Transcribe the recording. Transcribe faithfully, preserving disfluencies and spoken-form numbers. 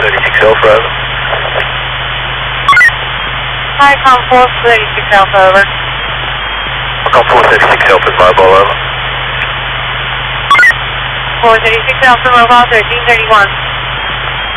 thirty-six Alpha, over. Hi, com four thirty-six Alpha, over. Com four thirty-six Alpha, mobile, over. four thirty-six Alpha, mobile, thirteen thirty-one.